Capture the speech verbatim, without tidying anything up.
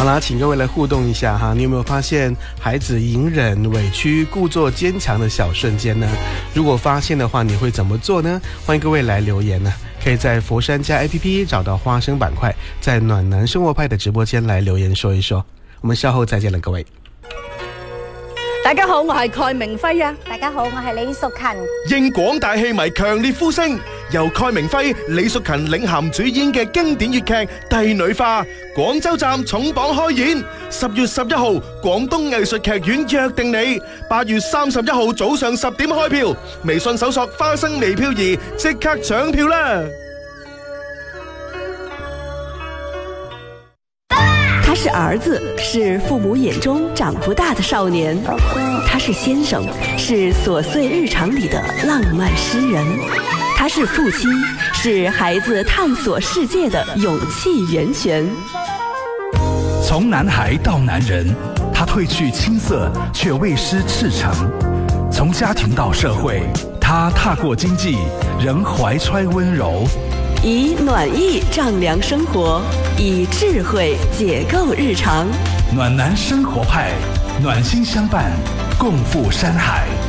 啦，请各位来互动一下哈，你有没有发现孩子隐忍、委屈、故作坚强的小瞬间呢？如果发现的话，你会怎么做呢？欢迎各位来留言呢，可以在佛山家 A P P 找到花生板塊，在暖男生活派的直播間來留言說一說。我們稍後再見了，各位。 大家好，我係蓋明輝啊！ 大家好，我係李淑勤。 應廣大戲迷強烈呼聲，由蓋明輝、李淑勤領銜主演嘅經典粵劇《帝女花》廣州站重磅開演，十月十一號廣東藝術劇院約定你，八月三十一號早上十點開票，微信搜索花生微漂兒，即刻搶票啦！ 他是兒子，是父母眼中長不大的少年；他是先生，是瑣碎日常裏的浪漫詩人；他是父親，是孩子探索世界的勇氣源泉。 從男孩到男人，他褪去青澀，卻未失赤誠；從家庭到社會，他踏過經濟，仍懷揣溫柔。 以暖意丈量生活，以智慧解構日常。 暖男生活派，暖心相伴，共赴山海。